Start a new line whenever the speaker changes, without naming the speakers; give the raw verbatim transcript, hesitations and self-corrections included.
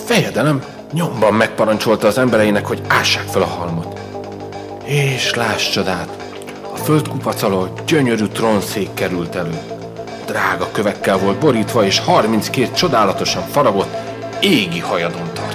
fejedelem nyomban megparancsolta az embereinek, hogy ássák fel a halmot. És láss csodát, a földkupac alól gyönyörű trónszék került elő. Drága kövekkel volt borítva, és harminckét csodálatosan faragott, égi hajadon tartott.